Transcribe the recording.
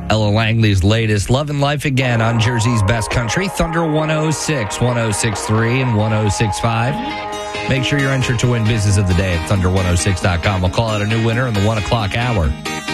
Ella Langley's latest, Love and Life Again on Jersey's Best Country, Thunder 106, 106.3, and 106.5. Make sure you're entered to win Business of the Day at thunder106.com. We'll call out a new winner in the 1 o'clock hour.